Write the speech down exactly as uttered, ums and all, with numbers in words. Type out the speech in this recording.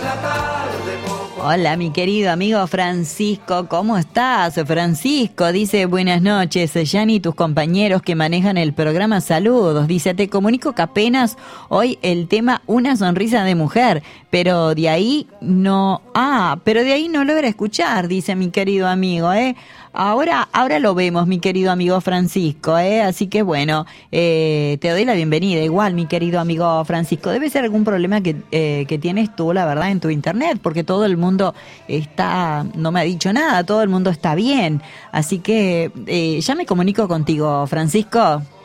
Hola, mi querido amigo Francisco, ¿cómo estás? Francisco dice, buenas noches, Yani y tus compañeros que manejan el programa, saludos. Dice, te comunico que apenas hoy el tema una sonrisa de mujer, pero de ahí no, ah, pero de ahí no logra escuchar, dice mi querido amigo, ¿eh? Ahora, ahora lo vemos, mi querido amigo Francisco, ¿eh? Así que bueno, eh, te doy la bienvenida. Igual, mi querido amigo Francisco, debe ser algún problema que, eh, que tienes tú, la verdad, en tu internet, porque todo el mundo está, no me ha dicho nada, todo el mundo está bien. Así que eh, ya me comunico contigo, Francisco.